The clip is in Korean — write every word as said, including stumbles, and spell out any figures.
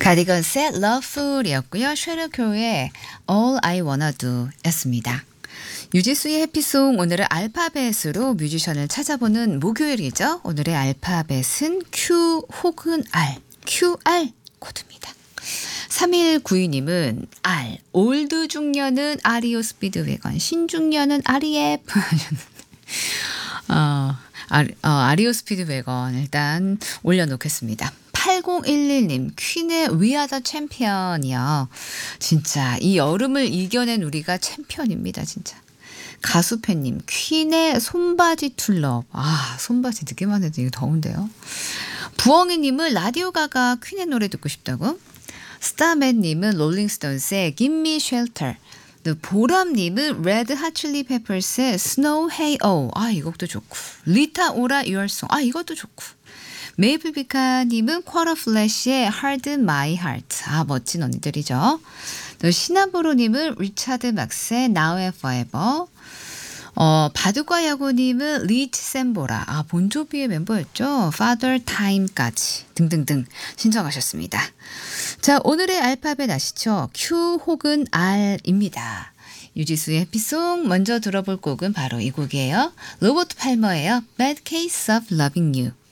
가디건스의 Loveful이었고요. 쉐르크의 All I Wanna Do 였습니다. 유지수의 해피송, 오늘은 알파벳으로 뮤지션을 찾아보는 목요일이죠. 오늘의 알파벳은 Q 혹은 R, 큐알 코드입니다. 삼일구이님은 R, 올드 중년은 아리오 스피드웨건, 신중년은 아리에프. 어, 아, 어, 아리오 스피드웨건 일단 올려놓겠습니다. 팔공일일님 퀸의 We Are The Champion이요. 진짜 이 여름을 이겨낸 우리가 챔피언입니다. 진짜. 가수팬님 퀸의 손바지 툴럽. 아 손바지 듣기만 해도 이거 더운데요. 부엉이님은 라디오 가가 퀸의 노래 듣고 싶다고. 스타맨님은 롤링스톤스의 Give Me Shelter. 보람님은 레드 핫칠리 페퍼스의 Snow Hey Oh. 아 이 곡도 좋고. 리타 오라 Your Song. 아 이것도 좋고. 메이플비카님은 쿼터 플래시의 Hard My Heart. 아 멋진 언니들이죠. 또 시나브로님은 리차드 막스의 Now and Forever. 어, 바둑과 야구님은 리치 샘보라. 아 본조비의 멤버였죠. Father Time까지 등등등 신청하셨습니다. 자 오늘의 알파벳 아시죠? Q 혹은 R입니다. 유지수의 해피송 먼저 들어볼 곡은 바로 이 곡이에요. 로버트 팔머예요. Bad Case of Loving You.